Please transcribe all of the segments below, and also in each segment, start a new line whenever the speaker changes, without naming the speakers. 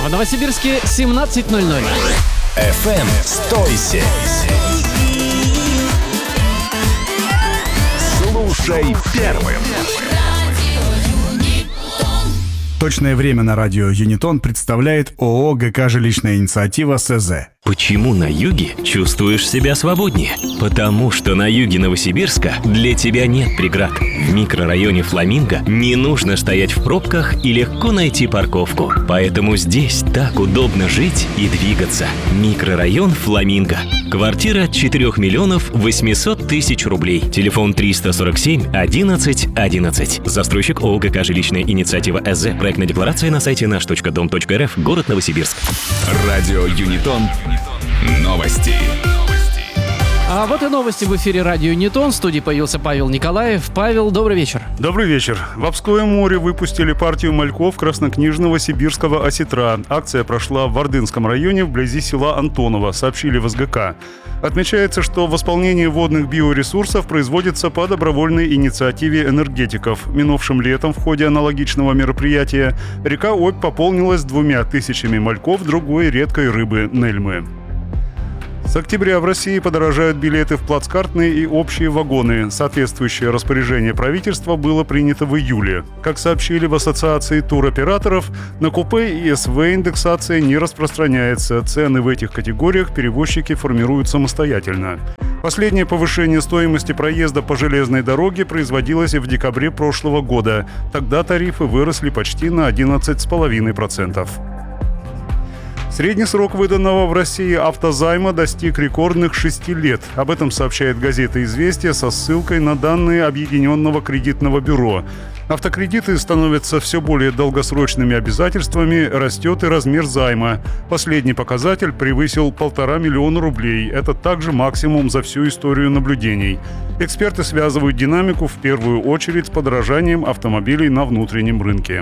В Новосибирске 17:00.
FM 107. Слушай первым.
Точное время на радио Юнитон представляет ООО ГК «Жилищная инициатива» СЗ.
Почему на юге чувствуешь себя свободнее? Потому что на юге Новосибирска для тебя нет преград. В микрорайоне Фламинго не нужно стоять в пробках и легко найти парковку. Поэтому здесь так удобно жить и двигаться. Микрорайон Фламинго. Квартира 4 миллионов 800 тысяч рублей. Телефон 347 11 11. Застройщик ООО ГК «Жилищная инициатива» СЗ. Проектная декларация на сайте наш.дом.рф. Город Новосибирск.
Радио Юнитон. Новости.
А вот и новости в эфире радио Юнитон. В студии появился Павел Николаев. Павел, добрый вечер.
Добрый вечер. В Обское море выпустили партию мальков краснокнижного сибирского осетра. Акция прошла в Ордынском районе вблизи села Антоново, сообщили в СГК. Отмечается, что восполнение водных биоресурсов производится по добровольной инициативе энергетиков. Минувшим летом в ходе аналогичного мероприятия река Обь пополнилась 2000 мальков другой редкой рыбы – нельмы. С октября в России подорожают билеты в плацкартные и общие вагоны. Соответствующее распоряжение правительства было принято в июле. Как сообщили в Ассоциации туроператоров, на купе и СВ индексация не распространяется. Цены в этих категориях перевозчики формируют самостоятельно. Последнее повышение стоимости проезда по железной дороге производилось в декабре прошлого года. Тогда тарифы выросли почти на 11,5%. Средний срок выданного в России автозайма достиг рекордных 6 лет. Об этом сообщает газета «Известия» со ссылкой на данные Объединенного кредитного бюро. Автокредиты становятся все более долгосрочными обязательствами, растет и размер займа. Последний показатель превысил 1,5 миллиона рублей. Это также максимум за всю историю наблюдений. Эксперты связывают динамику в первую очередь с подорожанием автомобилей на внутреннем рынке.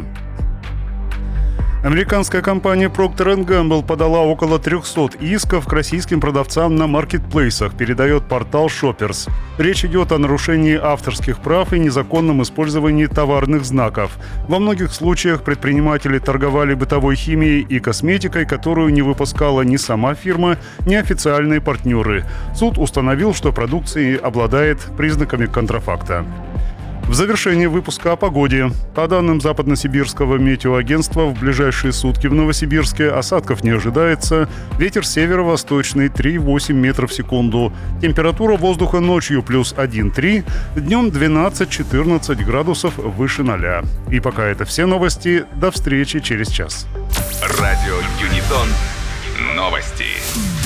Американская компания Procter & Gamble подала около 300 исков к российским продавцам на маркетплейсах, передает портал Shoppers. Речь идет о нарушении авторских прав и незаконном использовании товарных знаков. Во многих случаях предприниматели торговали бытовой химией и косметикой, которую не выпускала ни сама фирма, ни официальные партнеры. Суд установил, что продукция обладает признаками контрафакта. В завершении выпуска о погоде. По данным Западносибирского метеоагентства, в ближайшие сутки в Новосибирске осадков не ожидается. Ветер северо-восточный 3,8 метров в секунду. Температура воздуха ночью плюс 1,3, днем 12-14 градусов выше 0. И пока это все новости. До встречи через час.
Радио Юнитон. Новости.